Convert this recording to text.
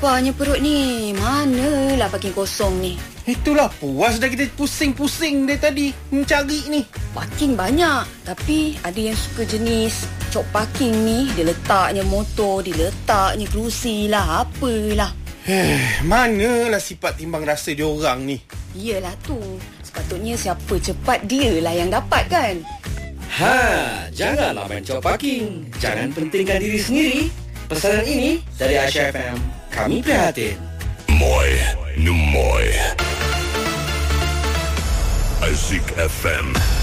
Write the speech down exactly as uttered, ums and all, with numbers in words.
Laparnya perut ni. Manalah parking kosong ni. Itulah puas dah kita pusing-pusing dari tadi mencari ni. Parking banyak, tapi ada yang suka jenis cop parking ni. Dia letaknya motor, dia letaknya kerusi lah, apalah. Eh, manalah sifat timbang rasa diorang ni. Iyalah tu. Sepatutnya siapa cepat dia lah yang dapat kan. Ha, janganlah main cop parking. Jangan pentingkan diri sendiri. Pesanan ini dari Aisyah F M. Kami prihatin. Moi, Numoy. Azik F M.